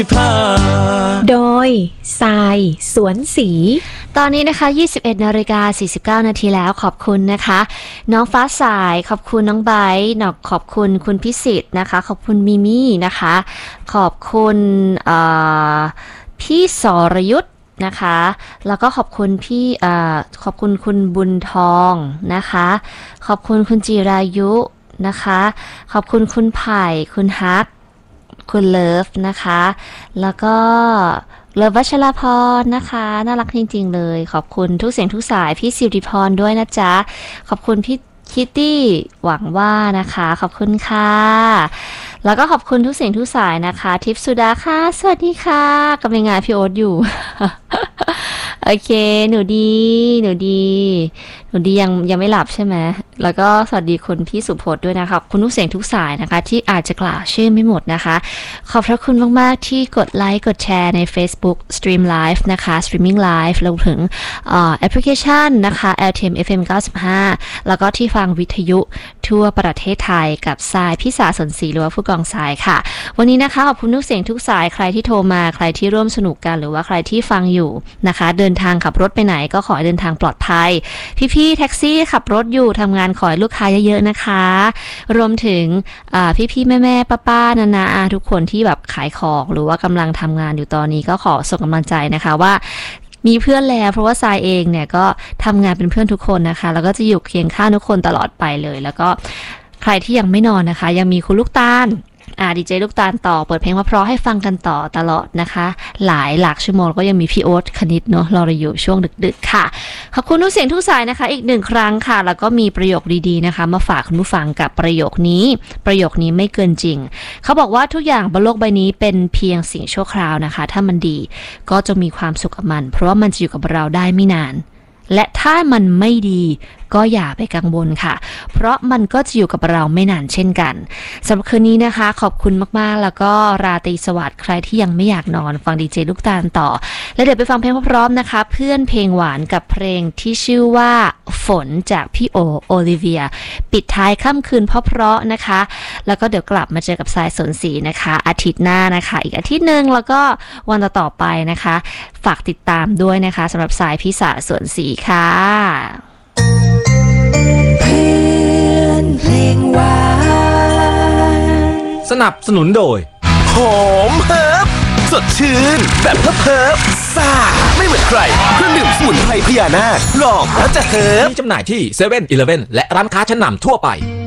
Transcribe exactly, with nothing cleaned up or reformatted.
โดยทรายสวนสีตอนนี้นะคะยี่สิบเอ็ดนาฬิกาสี่สิบเก้านาทีแล้วขอบคุณนะคะน้องฟ้าสายขอบคุณน้องไบร์ทขอบคุณคุณพิสิทธิ์นะคะขอบคุณมิมี่นะคะขอบคุณพี่สรยุทธนะคะแล้วก็ขอบคุณพี่ขอบคุณคุณบุญทองนะคะขอบคุณคุณจิรายุนะคะขอบคุณคุณไผ่คุณฮักคุณเลิฟนะคะแล้วก็เลิฟวัชรพรนะคะน่ารักจริงๆเลยขอบคุณทุกเสียงทุกสายพี่สิริพรด้วยนะจ๊ะขอบคุณพี่คิตตี้หวังว่านะคะขอบคุณค่ะแล้วก็ขอบคุณทุกเสียงทุกสายนะคะทิพสุดาค่ะสวัสดีค่ะกำลังงานพี่โอ๊ตอยู่ โอเคหนูดีหนูดีหนูดียังยังไม่หลับใช่ไหมแล้วก็สวัสดีคุณพี่สุพจน์ด้วยนะคะคุณทุกเสียงทุกสายนะคะที่อาจจะกล่าวชื่อไม่หมดนะคะขอบพระคุณมากๆที่กดไลค์กดแชร์ใน Facebook Stream Live นะคะ Streaming Live รวมถึงแอปพลิเคชันนะคะ แอล ที เอ็ม เอฟ เอ็ม เก้าสิบห้าแล้วก็ที่ฟังวิทยุทั่วประเทศไทยกับทรายพิสาสนศรีหรือว่าผู้กองทรายค่ะวันนี้นะคะขอบคุณทุกเสียงทุกสายใครที่โทรมาใครที่ร่วมสนุกกันหรือว่าใครที่ฟังอยู่นะคะเดินทางขับรถไปไหนก็ขอให้เดินทางปลอดภัยพี่ๆแท็กซี่ขับรถอยู่ทำงานขอให้ลูกค้าเยอะๆนะคะรวมถึงพี่ๆแม่ๆป้าๆนานาทุกคนที่แบบขายของหรือว่ากำลังทำงานอยู่ตอนนี้ก็ขอส่งกำลังใจนะคะว่ามีเพื่อนแล้วเพราะว่าทรายเองเนี่ยก็ทำงานเป็นเพื่อนทุกคนนะคะแล้วก็จะอยู่เคียงข้างทุกคนตลอดไปเลยแล้วก็ใครที่ยังไม่นอนนะคะยังมีคุณลูกตาลอ่าดีเจลูกตาลต่อเปิดเพลงเพราะๆให้ฟังกันต่อตลอดนะคะหลายหลักชั่วโมงก็ยังมีพี่โอ๊ตคณิตเนาะรอเราอยู่ช่วงดึกๆค่ะขอบคุณทุกเสียงทุกสายนะคะอีกหนึ่งครั้งค่ะแล้วก็มีประโยคดีๆนะคะมาฝากคุณผู้ฟังกับประโยคนี้ประโยคนี้ไม่เกินจริงเขาบอกว่าทุกอย่างบนโลกใบนี้เป็นเพียงสิ่งชั่วคราวนะคะถ้ามันดีก็จะมีความสุขกับมันเพราะว่ามันจะอยู่กับเราได้ไม่นานและถ้ามันไม่ดีก็อย่าไปกังวลค่ะเพราะมันก็จะอยู่กับเราไม่นานเช่นกันสำหรับคืนนี้นะคะขอบคุณมากๆแล้วก็ราตรีสวัสดิ์ใครที่ยังไม่อยากนอนฟังดีเจลูกตาลต่อแล้วเดี๋ยวไปฟังเพลงพร้อมๆนะคะเพื่อนเพลงหวานกับเพลงที่ชื่อว่าฝนจากพี่โอโอลิเวียปิดท้ายค่ำคืนเพราะๆนะคะแล้วก็เดี๋ยวกลับมาเจอกับสายสนศรีนะคะอาทิตย์หน้านะคะอีกอาทิตย์นึงแล้วก็วันต่อๆไปนะคะฝากติดตามด้วยนะคะสำหรับสายพิสาสนศรีค่ะเพื่อนเพลงหวานสนับสนุนโดยหอมเฮิร์บสดชื่นแบบเพิบเพิบซ่าไม่เหมือนใครเครื่องดื่มสมุนไพรพญานาคลองแล้วจะเฮิร์บมีจำหน่ายที่เซเว่นอีเลฟเว่นและร้านค้าชั้นนำทั่วไป